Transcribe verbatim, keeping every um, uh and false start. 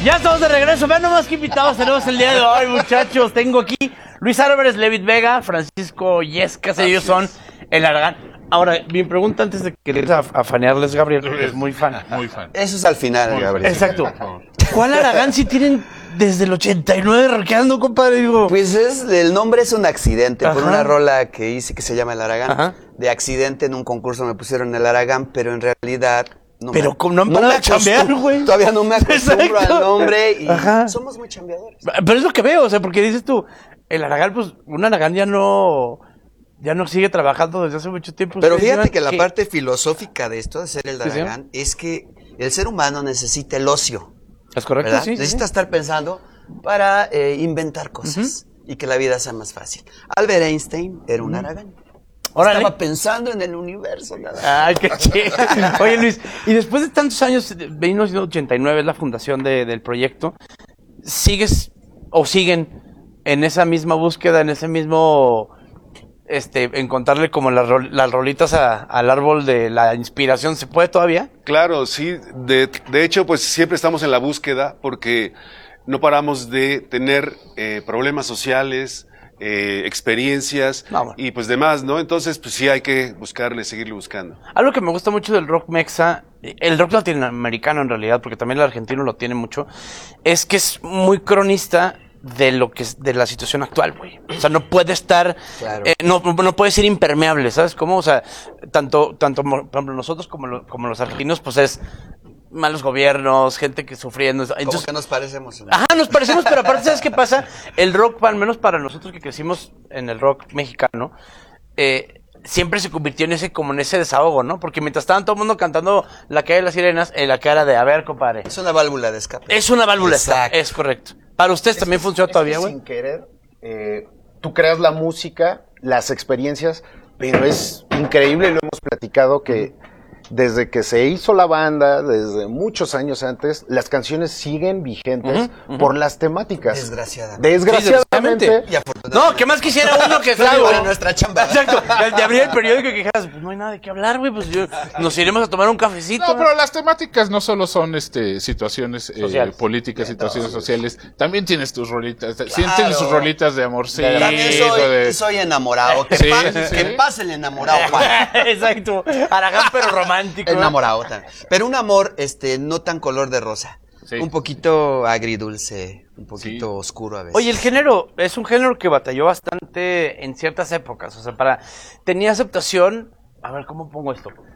Ya estamos de regreso. Vean nomás qué invitados tenemos el día de hoy, muchachos. Tengo aquí Luis Álvarez, Levit Vega, Francisco Yescas. Ellos son el Aragán. Ahora, mi pregunta antes de que a, a fanearles, Gabriel, es muy fan. Muy fan. Eso es al final, muy Gabriel. Exacto. ¿Cuál Aragán si tienen desde el ochenta y nueve rockeando, compadre? Digo. Pues es, el nombre es un accidente. Ajá. Por una rola que hice que se llama El Aragán. Ajá. De accidente en un concurso me pusieron El Aragán, pero en realidad... No Pero me, como no han no parado me de chambear, güey. Todavía no me acostumbro Exacto. al nombre y Ajá. somos muy chambeadores. Pero es lo que veo, o sea, porque dices tú, el Aragán, pues, un Aragán ya no... Ya no sigue trabajando desde hace mucho tiempo. Pero Ustedes fíjate llevan que la ¿qué? parte filosófica de esto, de ser el Sí, sí. Aragán, es que el ser humano necesita el ocio. ¿Es correcto? ¿Verdad? Sí, sí, Necesita sí. estar pensando para eh, inventar cosas uh-huh. y que la vida sea más fácil. Albert Einstein era un uh-huh. Aragán. Órale. Estaba pensando en el universo. Nada. Ay, qué chido. Oye, Luis, y después de tantos años, de mil novecientos ochenta y nueve es la fundación de, del proyecto, ¿sigues o siguen en esa misma búsqueda, en ese mismo, este, encontrarle como las, rol, las rolitas a, al árbol de la inspiración? ¿Se puede todavía? Claro, sí. De, de hecho, pues siempre estamos en la búsqueda porque no paramos de tener eh, problemas sociales, Eh, experiencias no, bueno. y pues demás, ¿no? Entonces, pues sí hay que buscarle, seguirle buscando. Algo que me gusta mucho del rock mexa, el rock latinoamericano en realidad, porque también el argentino lo tiene mucho, es que es muy cronista de lo que es de la situación actual, güey. O sea, no puede estar, claro. eh, no, no puede ser impermeable, ¿sabes cómo? O sea, tanto, tanto por ejemplo, nosotros como, lo, como los argentinos, pues es malos gobiernos, gente que sufriendo. Entonces, como que nos parecemos. ¿No? Ajá, nos parecemos, pero aparte, ¿sabes qué pasa? El rock, al menos para nosotros que crecimos en el rock mexicano, eh, siempre se convirtió en ese, como en ese desahogo, ¿no? Porque mientras estaban todo el mundo cantando La Calle de las Sirenas, en la cara de, a ver, compadre. Es una válvula de escape. Es una válvula de escape, es correcto. ¿Para ustedes es también que, funciona es todavía, que güey? Sin querer, eh, tú creas la música, las experiencias, pero es increíble, lo hemos platicado, que desde que se hizo la banda, desde muchos años antes, las canciones siguen vigentes uh-huh, uh-huh. por las temáticas. Desgraciadamente. Desgraciadamente. Sí, desgraciadamente. No, ¿qué más quisiera uno que claro, para nuestra chamba? Exacto. De abrir el periódico y que dijeras, pues no hay nada de qué hablar, güey, pues yo, nos iremos a tomar un cafecito. No, pero las temáticas no solo son este situaciones eh, políticas, situaciones no, sociales. También tienes tus rolitas. Claro. Tienes tus rolitas de amorcito. También soy, de... soy enamorado. Que, sí, pase, sí, que sí. pase el enamorado, Juan. Exacto. Aragán, pero romántico. Enamorado también. Pero un amor este, no tan color de rosa. Sí. Un poquito agridulce, un poquito sí. oscuro a veces. Oye, el género es un género que batalló bastante en ciertas épocas. O sea, para tenía aceptación. A ver, ¿cómo pongo esto?